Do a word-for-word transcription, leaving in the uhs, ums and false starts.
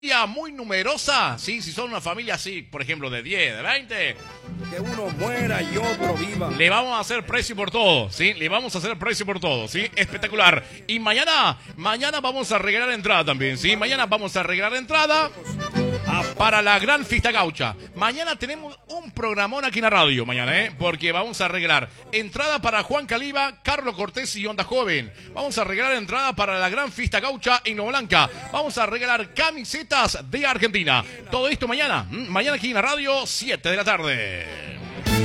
familia muy numerosa, sí, si son una familia así, por ejemplo, de diez, de veinte, que uno muera y otro viva. le vamos a hacer precio por todo, sí, le vamos a hacer precio por todo, sí, espectacular. Y mañana, mañana vamos a regalar entrada también, sí, mañana vamos a regalar entrada para la gran fiesta gaucha. Mañana tenemos un programón aquí en la radio, mañana, ¿eh? Porque vamos a regalar entrada para Juan Caliba, Carlos Cortés y Onda Joven. Vamos a regalar entrada para la gran fiesta gaucha en Nueva Blanca. Vamos a regalar camisetas de Argentina. Todo esto mañana, ¿m? Mañana aquí en la radio, siete de la tarde.